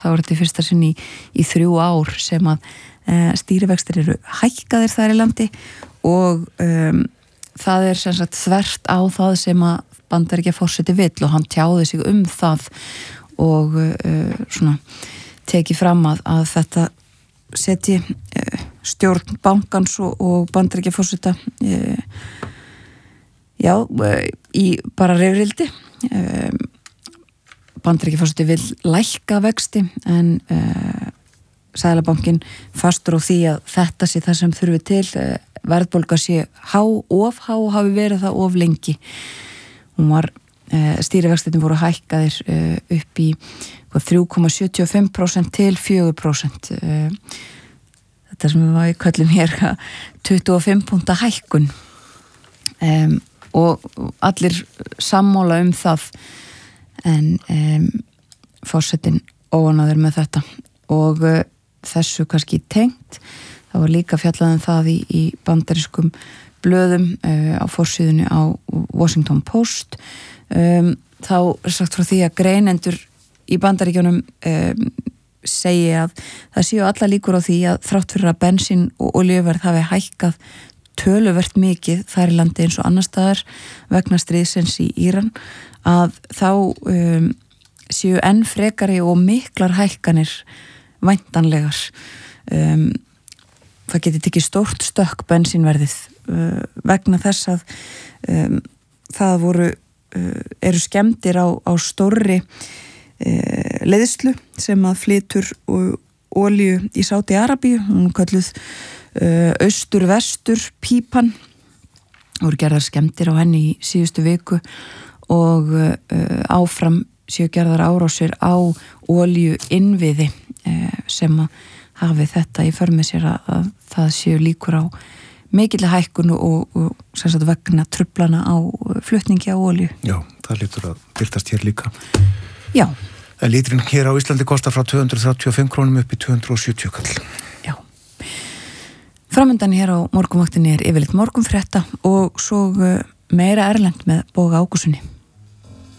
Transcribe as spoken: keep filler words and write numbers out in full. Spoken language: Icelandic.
þá er þetta í fyrsta sinn í, í þrjú ár sem að uh, stýrivextir eru hækkaðir þar í landi og um, það er sem sagt þvert á það sem að Bandaríkjaforseti vill og hann tjáði sig um það og uh, svona tekið fram að, að þetta setji uh, stjórn bankans og, og Bandaríkjaforseta uh, já, uh, í bara reyfrildi. Um, Bandaríkjaforseti vill lækka vexti en uh, Seðlabankinn fastur á því að þetta sé það sem þurfi til, uh, verðbólga sé há, of há og hafi verið það of lengi. Hún var, uh, stýrivextirnir voru hækkaðir uh, upp í þrjú komma sjötíu og fimm prósent til fjögur prósent. Uh, þetta sem við kallum hér tuttugu og fimm punkta hækkun um, og allir sammála um það en um, forsetinn óánægður með þetta og uh, þessu kannski tengt. Það var líka fjallað um það í, í bandarískum blöðum uh, á forsíðunni á Washington Post. Um, þá er sagt frá því að greinendur í Bandaríkjunum um, segi að það séu alla líkur á því að þrátt fyrir að bensín og olíuverð hafi hækkað töluvert mikið þar í landi eins og annar staðar vegna stríðsins í Íran að þá um, séu enn frekari og miklar hækkanir væntanlegar. Um, það geti tekið stórt stökk bensínverðið uh, vegna þess að um, það voru, uh, eru skemmdir á, á stórri uh, leiðslu sem að flytur olíu í Sádi-Arabíu, hún kalluð uh, austur-vestur pípan, voru gerðar skemmdir á henni í síðustu viku og uh, áfram séu gerðar árásir á olíu innviði uh, sem að hafi þetta í för með sér að, að það séu líkur á mikilvæg hækkun og, og sem sagt vegna truflana á flutningi á olíu. Já, það lítur að birtast hér líka. Já. En lítrinn hér á Íslandi kostar frá tvö hundruð þrjátíu og fimm krónum upp í tvö hundruð og sjötíu kall. Já. Framundan hér á morgunvaktinni er yfirleitt morgunfrétta og svo meira erlend með Boga Ágússyni.